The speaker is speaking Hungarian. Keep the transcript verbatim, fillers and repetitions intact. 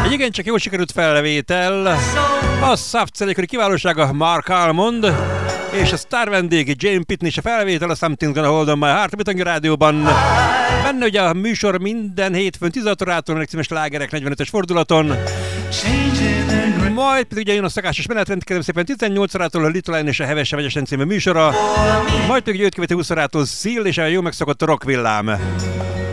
Egy igencsak jól sikerült felvétel. A Soft kiválósága Mark Almond, és a sztár vendég Jane Pitney is a felvétel, a Something's Gonna Hold On My Heart a Bitongi Rádióban. Benne ugye a műsor minden hétfőn tizenhat órától, meg címes lágerek negyvenötös fordulaton. Majd pedig ugye jön a szakásos menetrend, kérem szépen tizennyolc órától a Little Line és a Hevesse Vegyesen című műsora. Majd pedig öt követő húsz órától Seal és a jó megszokott a Rock villám.